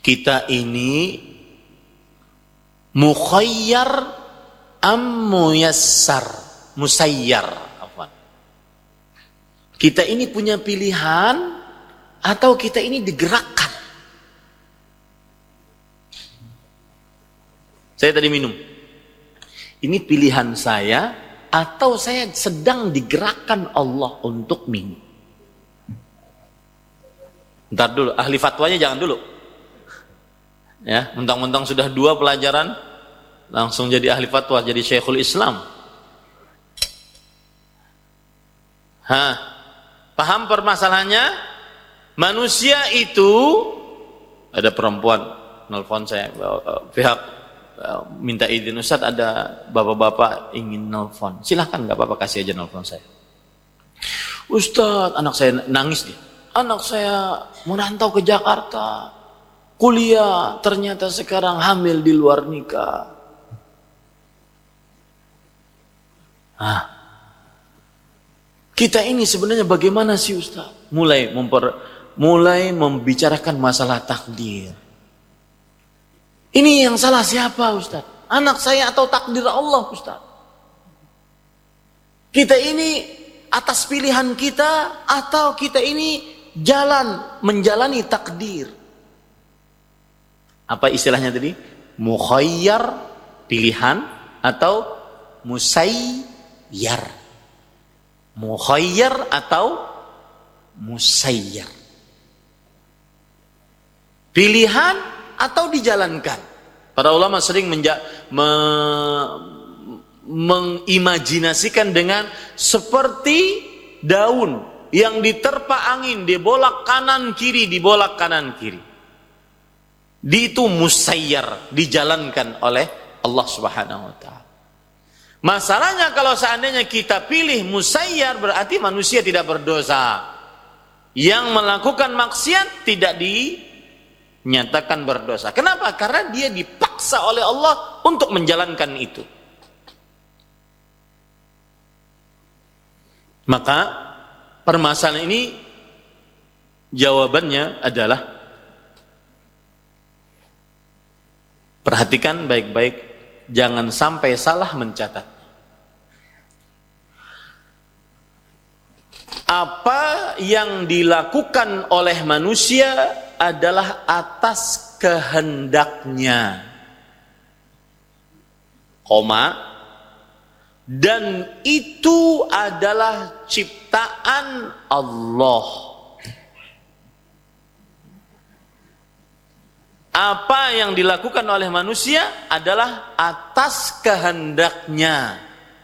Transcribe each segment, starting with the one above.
kita ini mukhayyar am muyassar, musayyar. Kita ini punya pilihan atau kita ini digerakkan. Saya tadi minum. Ini pilihan saya atau saya sedang digerakkan Allah untuk minum. Ntar dulu, ahli fatwanya jangan dulu. Ya, mentang-mentang sudah 2 pelajaran langsung jadi ahli fatwa, jadi Syekhul Islam. Paham permasalahannya? Manusia itu, ada perempuan nelfon saya, pihak minta izin, Ustaz ada bapak-bapak ingin nelfon. Silahkan, nggak apa-apa, kasih aja nelfon saya. Ustaz, anak saya nangis dia. Anak saya merantau ke Jakarta, kuliah, ternyata sekarang hamil di luar nikah. Kita ini sebenarnya bagaimana sih Ustaz? Mulai membicarakan masalah takdir. Ini yang salah siapa Ustaz? Anak saya atau takdir Allah Ustaz? Kita ini atas pilihan kita atau kita ini menjalani takdir? Apa istilahnya tadi? Mukhayyar, pilihan, atau musayyar. Mukhayyar atau musayyar. Pilihan atau dijalankan. Para ulama sering mengimajinasikan dengan seperti daun yang diterpa angin, dibolak kanan kiri, dibolak kanan kiri. Itu musayyar, dijalankan oleh Allah Subhanahu wa taala. Masalahnya kalau seandainya kita pilih musayyar, berarti manusia tidak berdosa. Yang melakukan maksiat tidak dinyatakan berdosa. Kenapa? Karena dia dipaksa oleh Allah untuk menjalankan itu. Maka permasalahan ini jawabannya adalah perhatikan baik-baik, jangan sampai salah mencatat. Apa yang dilakukan oleh manusia adalah atas kehendaknya, dan itu adalah ciptaan Allah. Apa yang dilakukan oleh manusia adalah atas kehendaknya,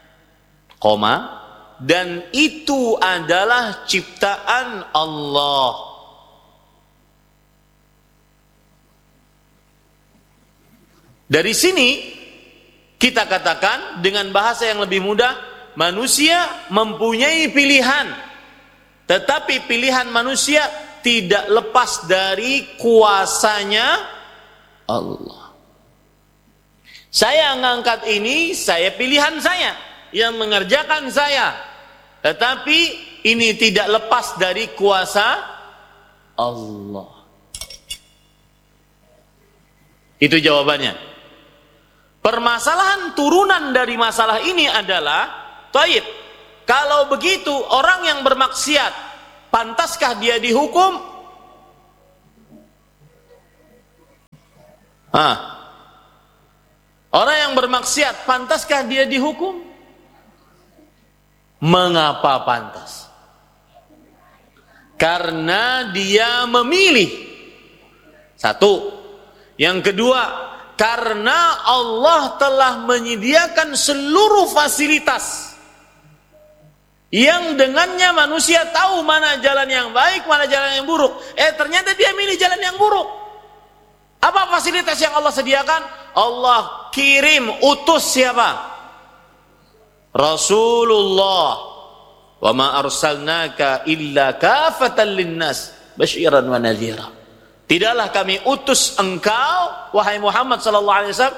dan itu adalah ciptaan Allah. Dari sini kita katakan dengan bahasa yang lebih mudah, manusia mempunyai pilihan, tetapi pilihan manusia tidak lepas dari kuasanya Allah. Saya ngangkat ini, saya pilihan saya yang mengerjakan saya, tetapi ini tidak lepas dari kuasa Allah. Itu jawabannya. Permasalahan turunan dari masalah ini adalah, taib, kalau begitu orang yang bermaksiat, pantaskah dia dihukum? Orang yang bermaksiat, pantaskah dia dihukum? Mengapa pantas? Karena dia memilih. Satu. Yang kedua, karena Allah telah menyediakan seluruh fasilitas yang dengannya manusia tahu mana jalan yang baik, mana jalan yang buruk. Ternyata dia milih jalan yang buruk. Apa fasilitas yang Allah sediakan? Allah kirim, utus siapa? Rasulullah. Wa ma arsalnaka illa kafatan linnas basyiran wa nadhira. Tidaklah kami utus engkau, wahai Muhammad sallallahu alaihi wasallam,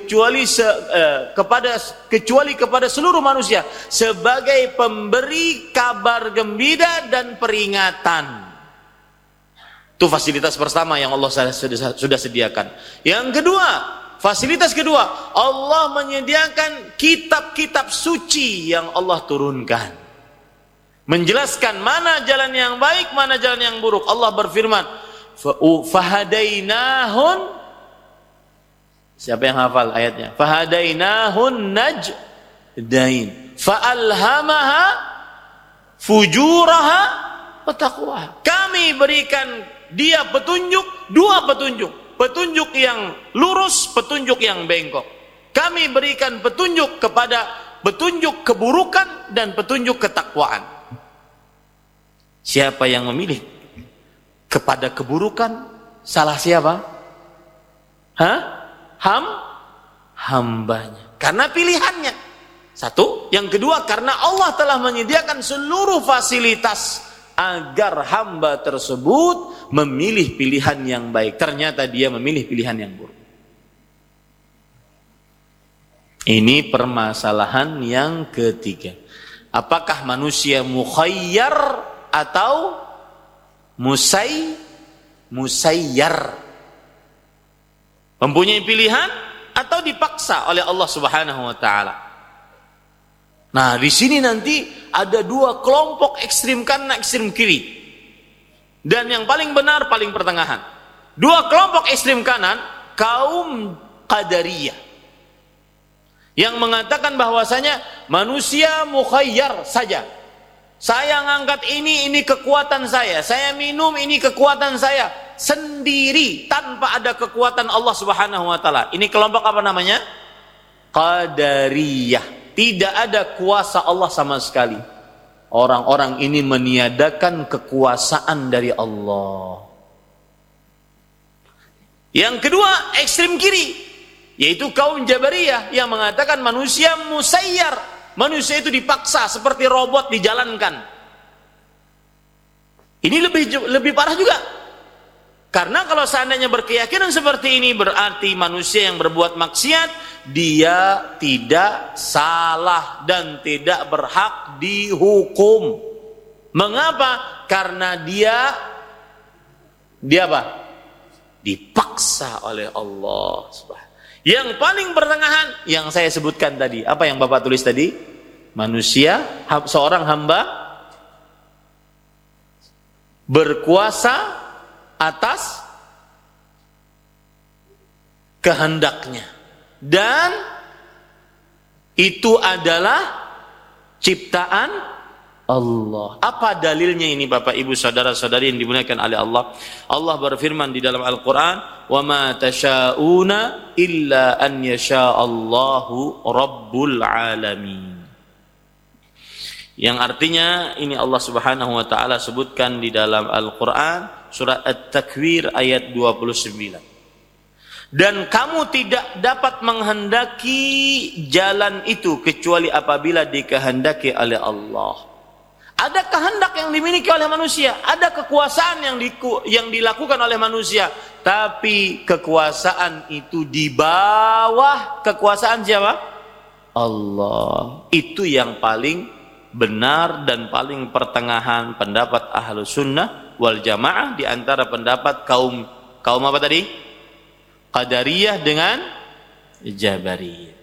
kecuali kepada seluruh manusia sebagai pemberi kabar gembira dan peringatan. Itu fasilitas pertama yang Allah sudah sediakan. Yang kedua, fasilitas kedua, Allah menyediakan kitab-kitab suci yang Allah turunkan, menjelaskan mana jalan yang baik, mana jalan yang buruk. Allah berfirman, fahadainahun, siapa yang hafal ayatnya? Fahadainahun najdain, fa'alhamaha fujuraha wa taqwaha. Kami berikan dia petunjuk, dua petunjuk. Petunjuk yang lurus, petunjuk yang bengkok. Kami berikan petunjuk kepada petunjuk keburukan dan petunjuk ketakwaan. Siapa yang memilih kepada keburukan, salah siapa? Hambanya. Karena pilihannya. Satu. Yang kedua, karena Allah telah menyediakan seluruh fasilitas agar hamba tersebut memilih pilihan yang baik. Ternyata dia memilih pilihan yang buruk. Ini permasalahan yang ketiga. Apakah manusia mukhayyar atau musayyar? Mempunyai pilihan atau dipaksa oleh Allah Subhanahu wa taala. Nah, di sini nanti ada dua kelompok, ekstrem kanan, ekstrem kiri. Dan yang paling benar, paling pertengahan. Dua kelompok ekstrem kanan, kaum Qadariyah, yang mengatakan bahwasanya manusia mukhayyar saja. Saya ngangkat ini kekuatan saya minum ini kekuatan saya sendiri tanpa ada kekuatan Allah Subhanahu wa taala. Ini kelompok apa namanya? Qadariyah. Tidak ada kuasa Allah sama sekali. Orang-orang ini meniadakan kekuasaan dari Allah. Yang kedua, ekstrem kiri, yaitu kaum Jabariyah yang mengatakan manusia musayyar. Manusia itu dipaksa seperti robot dijalankan. Ini lebih parah juga. Karena kalau seandainya berkeyakinan seperti ini, berarti manusia yang berbuat maksiat, dia tidak salah dan tidak berhak dihukum. Mengapa? Karena dia apa? Dipaksa oleh Allah. Yang paling pertengahan yang saya sebutkan tadi, apa yang Bapak tulis tadi? Manusia, seorang hamba berkuasa atas kehendaknya, dan itu adalah ciptaan Allah. Apa dalilnya ini Bapak Ibu saudara-saudari yang dimuliakan oleh Allah? Allah berfirman di dalam Al-Qur'an, "Wa ma tasyauna illa an yasha'allahu rabbul alamin." Yang artinya ini Allah Subhanahu wa taala sebutkan di dalam Al-Qur'an surat At-Takwir ayat 29. Dan kamu tidak dapat menghendaki jalan itu kecuali apabila dikehendaki oleh Allah. Ada kehendak yang dimiliki oleh manusia, ada kekuasaan yang dilakukan oleh manusia, tapi kekuasaan itu di bawah kekuasaan siapa? Allah. Itu yang paling benar dan paling pertengahan pendapat Ahlus Sunnah wal Jamaah di antara pendapat kaum apa tadi? Qadariyah dengan Jabariyah.